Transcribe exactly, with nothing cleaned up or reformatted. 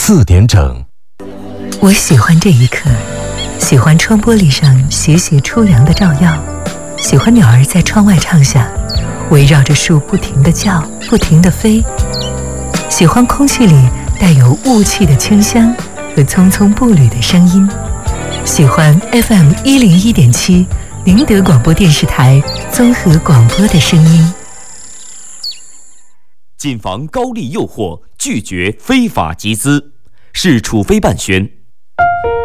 四点整。 我喜欢这一刻，喜欢窗玻璃上斜斜初阳的照耀，喜欢鸟儿在窗外唱响，围绕着树不停地叫，不停地飞。喜欢空气里带有雾气的清香和匆匆步履的声音。喜欢 F M 一零一点七宁德广播电视台综合广播的声音。 谨防高利诱惑，拒绝非法集资。市处非办宣。